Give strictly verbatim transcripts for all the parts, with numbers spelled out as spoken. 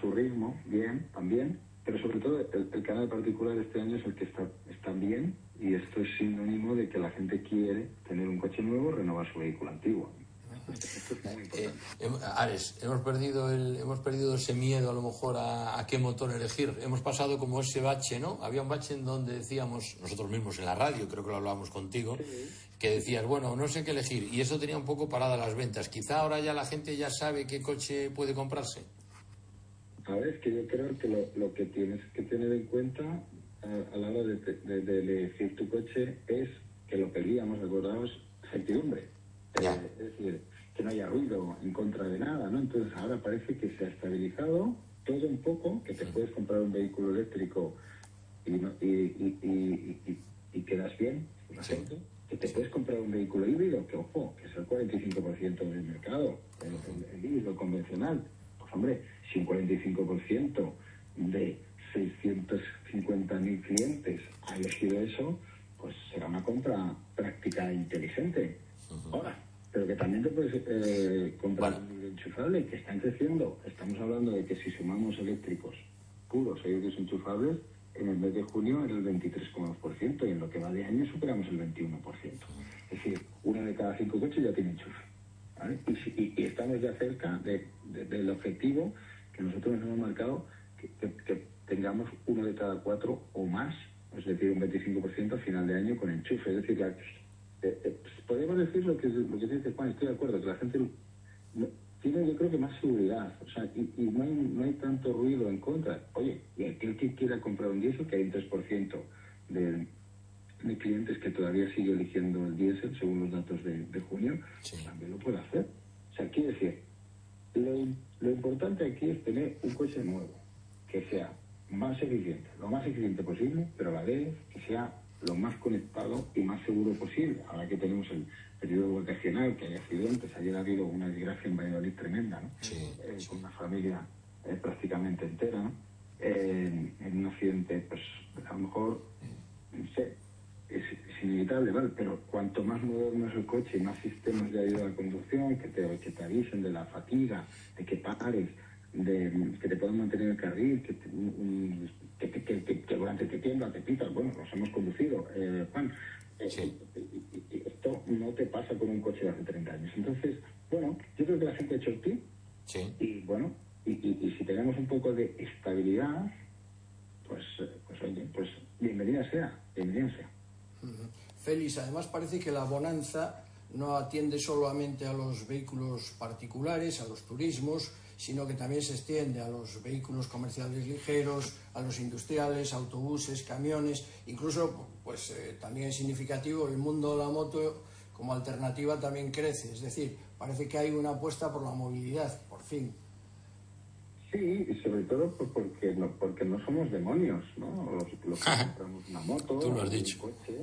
su ritmo, bien, también, pero sobre todo el, el canal particular este año es el que está, está bien, y esto es sinónimo de que la gente quiere tener un coche nuevo, renovar su vehículo antiguo. Esto es muy importante. Eh, Ares, hemos perdido el, hemos perdido ese miedo a lo mejor a, a qué motor elegir. Hemos pasado como ese bache, ¿no? Había un bache en donde decíamos, nosotros mismos en la radio, creo que lo hablábamos contigo, sí, que decías, bueno, no sé qué elegir, y eso tenía un poco parada las ventas. Quizá ahora ya la gente ya sabe qué coche puede comprarse. A ver, es que yo creo que lo, lo que tienes que tener en cuenta a, a la hora de, de, de elegir tu coche es que lo pedíamos, recordaos, certidumbre. Eh, es decir, que no haya ruido en contra de nada, ¿no? Entonces ahora parece que se ha estabilizado todo un poco, que te puedes comprar un vehículo eléctrico y, no, y, y, y, y, y quedas bien, por ejemplo, que te puedes comprar un vehículo híbrido, que ojo, que es el cuarenta y cinco por ciento del mercado, el, el, el híbrido convencional. Pues hombre, si un cuarenta y cinco por ciento de seiscientos cincuenta mil clientes ha elegido eso, pues será una compra práctica e inteligente. Ahora, pero que también te puedes eh, comprar bueno. un híbrido enchufable, que están creciendo. Estamos hablando de que si sumamos eléctricos puros e híbridos enchufables, en el mes de junio era el veintitrés coma dos por ciento y en lo que va de año superamos el veintiuno por ciento. Es decir, una de cada cinco coches ya tiene enchufe, ¿vale? Y, y, y estamos ya cerca de, de, del objetivo que nosotros nos hemos marcado, que, que, que tengamos uno de cada cuatro o más, es decir, un veinticinco por ciento a final de año con enchufe. Es decir, la, Eh, eh, podemos decir lo que lo que dice Juan, estoy de acuerdo, que la gente no, tiene, yo creo que más seguridad, o sea, y, y no, hay, no hay tanto ruido en contra. Oye, y aquel que quiera comprar un diésel, que hay un tres por ciento de, de clientes que todavía sigue eligiendo el diésel, según los datos de, de junio, sí, también lo puede hacer. O sea, quiere decir, lo, lo importante aquí es tener un coche nuevo, que sea más eficiente, lo más eficiente posible, pero a la vez que sea lo más conectado y más seguro posible. Ahora que tenemos el periodo vacacional, que hay accidentes, ayer ha habido una desgracia en Valladolid tremenda, ¿no? Sí, eh, sí. Con una familia eh, prácticamente entera, ¿no? Eh, en un accidente, pues a lo mejor, no sé, es, es inevitable, ¿vale? Pero cuanto más moderno es el coche y más sistemas de ayuda a la conducción, que te, que te avisen de la fatiga, de que pares, de que te puedan mantener el carril, que, te, un, que, que, que, que, que durante te tiembla, te pitas, bueno, nos hemos conducido, eh, Juan, eh, sí. y, y, y esto no te pasa con un coche de hace treinta años. Entonces, bueno, yo creo que la gente ha hecho el tip, sí. y bueno, y, y, y si tenemos un poco de estabilidad, pues, pues oye, pues bienvenida sea, bienvenida sea. Uh-huh. Félix, además parece que la bonanza no atiende solamente a los vehículos particulares, a los turismos, sino que también se extiende a los vehículos comerciales ligeros, a los industriales, autobuses, camiones, incluso pues eh, también es significativo el mundo de la moto como alternativa también crece, es decir, parece que hay una apuesta por la movilidad, por fin. Sí, y sobre todo porque no, porque no somos demonios, ¿no? Los, los que compramos una moto, Tú lo has un dicho. coche,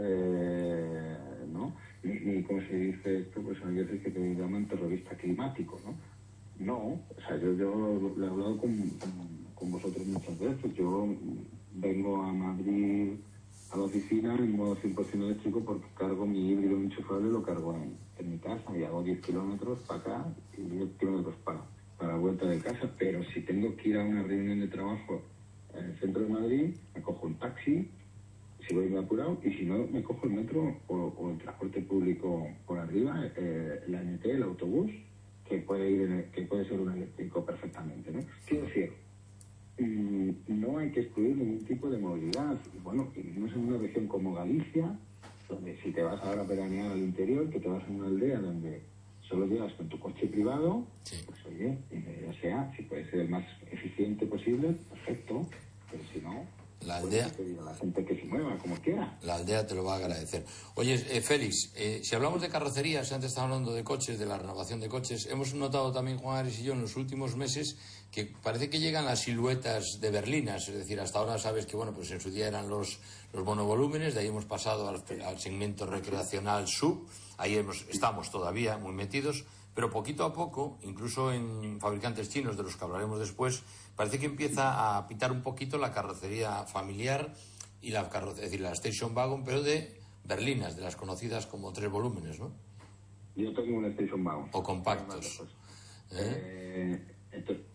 eh, ¿no? Ni, ni como se dice esto, pues hay veces que te llaman terrorista climático, ¿no? No, o sea, yo, yo le he hablado con, con, con vosotros muchas veces. Yo vengo a Madrid a la oficina en modo cien por ciento eléctrico porque cargo mi híbrido enchufable, lo cargo en, en mi casa y hago diez kilómetros para acá y diez kilómetros para, para la vuelta de casa. Pero si tengo que ir a una reunión de trabajo en el centro de Madrid, me cojo un taxi, si voy muy apurado, y si no, me cojo el metro o, o el transporte público por arriba, eh, la N T, el autobús, que puede ir en el, que puede ser un eléctrico perfectamente, ¿no? Quiero decir, mmm, no hay que excluir ningún tipo de movilidad. Y bueno, vivimos en una región como Galicia, donde si te vas ahora a veranear al interior, que te vas a una aldea donde solo llegas con tu coche privado, sí, pues oye, ya sea, si puede ser el más eficiente posible, perfecto, pero si no, la aldea, pues, la gente que se mueva como quiera. La aldea te lo va a agradecer. Oye, eh, Félix, eh, si hablamos de carrocerías, antes estaba hablando de coches, de la renovación de coches, hemos notado también, Juan Ares y yo, en los últimos meses, que parece que llegan las siluetas de berlinas, es decir, hasta ahora sabes que, bueno, pues en su día eran los, los monovolúmenes, de ahí hemos pasado al, al segmento recreacional sub, ahí hemos, estamos todavía muy metidos, pero poquito a poco, incluso en fabricantes chinos, de los que hablaremos después, parece que empieza a pitar un poquito la carrocería familiar y la carrocería, es decir, la station wagon, pero de berlinas, de las conocidas como tres volúmenes, ¿no? Yo tengo una station wagon. O compactos. ¿Eh? Eh, entonces,